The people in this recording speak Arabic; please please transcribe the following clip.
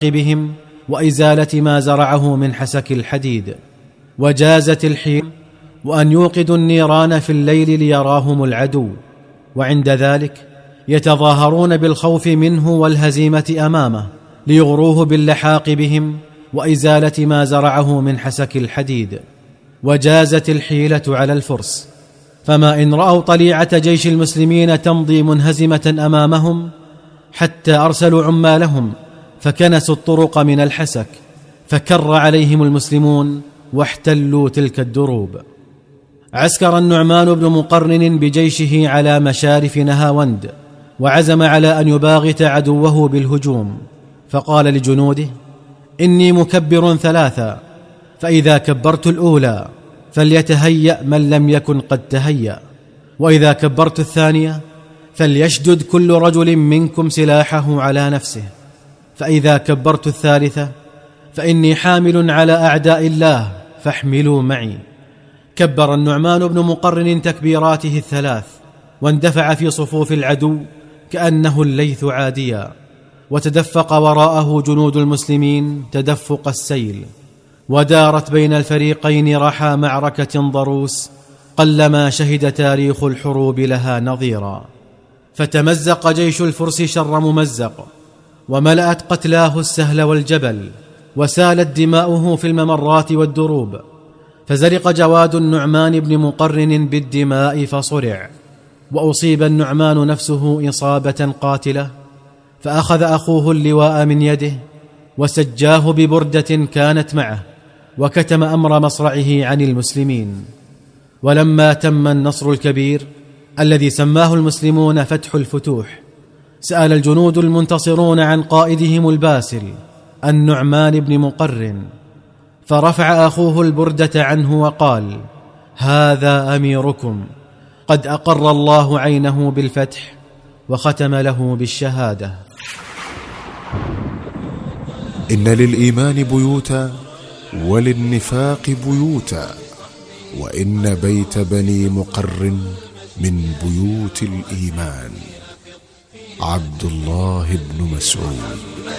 بهم وإزالة ما زرعه من حسك الحديد. وجازت الحيل وأن يوقدوا النيران في الليل ليراهم العدو، وعند ذلك يتظاهرون بالخوف منه والهزيمة أمامه ليغروه باللحاق بهم وإزالة ما زرعه من حسك الحديد. وجازت الحيلة على الفرس، فما إن رأوا طليعة جيش المسلمين تمضي منهزمة أمامهم حتى أرسلوا عمالهم فكنسوا الطرق من الحسك، فكر عليهم المسلمون واحتلوا تلك الدروب. عسكر النعمان بن مقرن بجيشه على مشارف نهاوند، وعزم على أن يباغت عدوه بالهجوم، فقال لجنوده: إني مكبر ثلاثا، فإذا كبرت الأولى فليتهيأ من لم يكن قد تهيأ، وإذا كبرت الثانية فليشدد كل رجل منكم سلاحه على نفسه، فإذا كبرت الثالثة فإني حامل على أعداء الله فاحملوا معي. كبر النعمان بن مقرن تكبيراته الثلاث، واندفع في صفوف العدو كأنه الليث عاديا، وتدفق وراءه جنود المسلمين تدفق السيل، ودارت بين الفريقين رحى معركة ضروس قلما شهد تاريخ الحروب لها نظيرا. فتمزق جيش الفرس شر ممزق، وملأت قتلاه السهل والجبل، وسالت دماؤه في الممرات والدروب، فزرق جواد النعمان بن مقرن بالدماء فصرع، وأصيب النعمان نفسه إصابة قاتلة، فأخذ أخوه اللواء من يده وسجاه ببردة كانت معه، وكتم أمر مصرعه عن المسلمين. ولما تم النصر الكبير الذي سماه المسلمون فتح الفتوح، سأل الجنود المنتصرون عن قائدهم الباسل النعمان بن مقرن، فرفع أخوه البردة عنه وقال: هذا أميركم، قد أقر الله عينه بالفتح وختم له بالشهادة. إن للإيمان بيوتا وللنفاق بيوتا، وإن بيت بني مقر من بيوت الإيمان. عبد الله بن مسعود.